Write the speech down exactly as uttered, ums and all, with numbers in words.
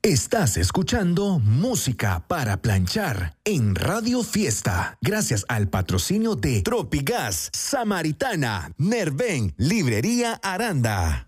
Estás escuchando Música para Planchar en Radio Fiesta, gracias al patrocinio de Tropigas, Samaritana, Nerven, Librería Aranda.